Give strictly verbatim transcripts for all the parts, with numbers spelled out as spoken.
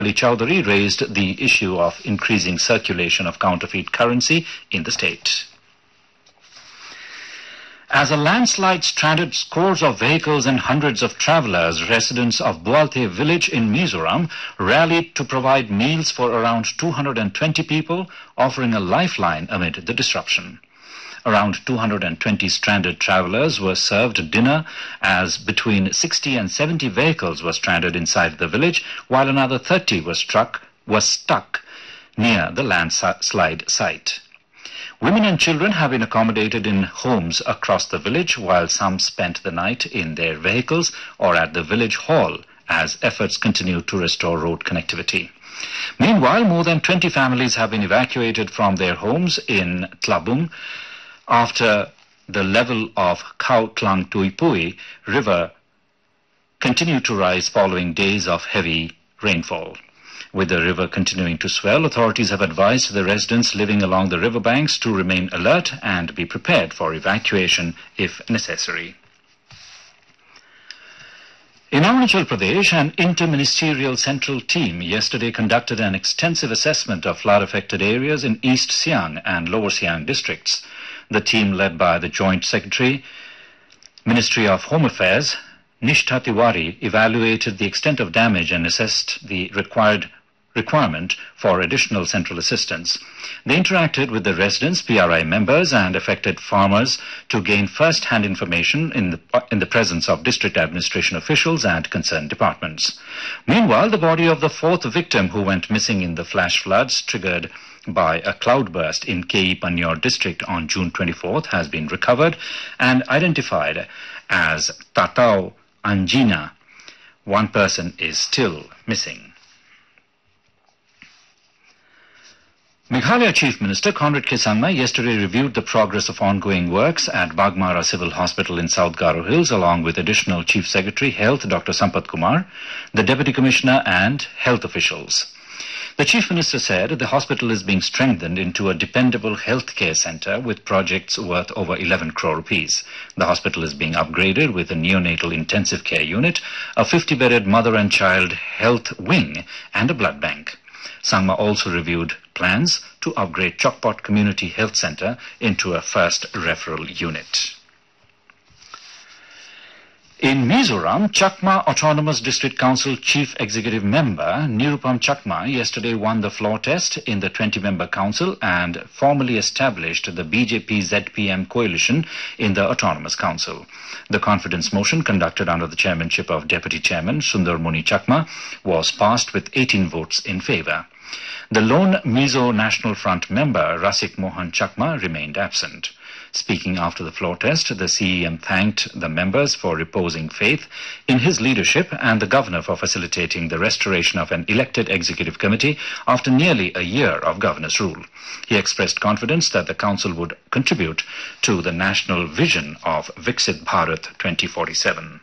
Ali Chowdhury raised the issue of increasing circulation of counterfeit currency in the state. As a landslide stranded scores of vehicles and hundreds of travellers, residents of Bualte village in Mizoram rallied to provide meals for around two hundred twenty people, offering a lifeline amid the disruption. Around two hundred twenty stranded travellers were served dinner as between sixty and seventy vehicles were stranded inside the village, while another thirty were struck, were stuck near the landslide site. Women and children have been accommodated in homes across the village, while some spent the night in their vehicles or at the village hall as efforts continue to restore road connectivity. Meanwhile, more than twenty families have been evacuated from their homes in Tlabung after the level of Khao Klang Tuipui River continued to rise following days of heavy rainfall. With the river continuing to swell, authorities have advised the residents living along the riverbanks to remain alert and be prepared for evacuation if necessary. In Arunachal Pradesh, an interministerial central team yesterday conducted an extensive assessment of flood-affected areas in East Siang and Lower Siang districts. The team, led by the Joint Secretary, Ministry of Home Affairs, Nishtha Tiwari, evaluated the extent of damage and assessed the required requirement for additional central assistance. They interacted with the residents, P R I members and affected farmers to gain first-hand information in the, in the presence of district administration officials and concerned departments. Meanwhile, the body of the fourth victim who went missing in the flash floods triggered by a cloudburst in K E Panyor district on June twenty-fourth has been recovered and identified as Tatao Anjina. One person is still missing. Meghalaya Chief Minister Conrad K. Sangma yesterday reviewed the progress of ongoing works at Bagmara Civil Hospital in South Garo Hills along with Additional Chief Secretary Health Doctor Sampath Kumar, the Deputy Commissioner and health officials. The Chief Minister said the hospital is being strengthened into a dependable healthcare centre with projects worth over eleven crore rupees. The hospital is being upgraded with a neonatal intensive care unit, a fifty-bedded mother and child health wing and a blood bank. Sangma also reviewed plans to upgrade Chokpot Community Health Centre into a first referral unit. In Mizoram, Chakma Autonomous District Council Chief Executive Member Nirupam Chakma yesterday won the floor test in the twenty-member council and formally established the B J P Z P M coalition in the Autonomous Council. The confidence motion conducted under the chairmanship of Deputy Chairman Sundar Muni Chakma was passed with eighteen votes in favour. The lone Mizo National Front member Rasik Mohan Chakma remained absent. Speaking after the floor test, the C E M thanked the members for reposing faith in his leadership and the governor for facilitating the restoration of an elected executive committee after nearly a year of governor's rule. He expressed confidence that the council would contribute to the national vision of Viksit Bharat twenty forty-seven.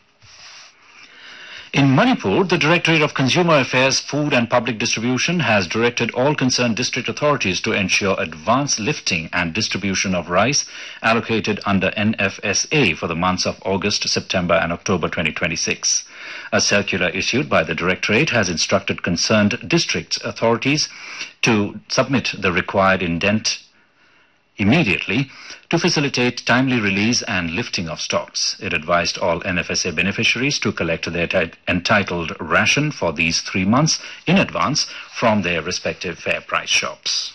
In Manipur, the Directorate of Consumer Affairs, Food and Public Distribution has directed all concerned district authorities to ensure advance lifting and distribution of rice allocated under N F S A for the months of August, September and October twenty twenty-six. A circular issued by the Directorate has instructed concerned district authorities to submit the required indent immediately to facilitate timely release and lifting of stocks. It advised all N F S A beneficiaries to collect their t- entitled ration for these three months in advance from their respective fair price shops.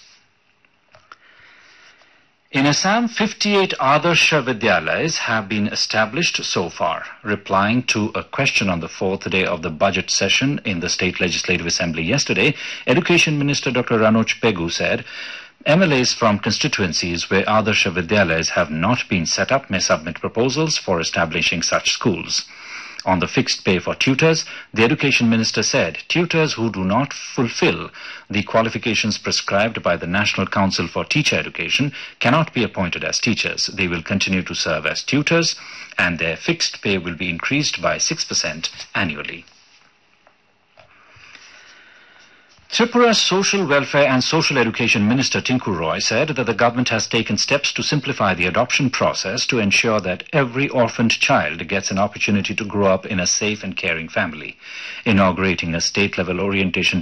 In Assam, fifty-eight Adarsh Vidyalayas have been established so far. Replying to a question on the fourth day of the budget session in the State Legislative Assembly yesterday, Education Minister Doctor Ranoch Pegu said, M L As from constituencies where Adarsh Vidyalayas have not been set up may submit proposals for establishing such schools. On the fixed pay for tutors, the Education Minister said tutors who do not fulfill the qualifications prescribed by the National Council for Teacher Education cannot be appointed as teachers. They will continue to serve as tutors and their fixed pay will be increased by six percent annually. Tripura's Social Welfare and Social Education Minister Tinku Roy said that the government has taken steps to simplify the adoption process to ensure that every orphaned child gets an opportunity to grow up in a safe and caring family. Inaugurating a state-level orientation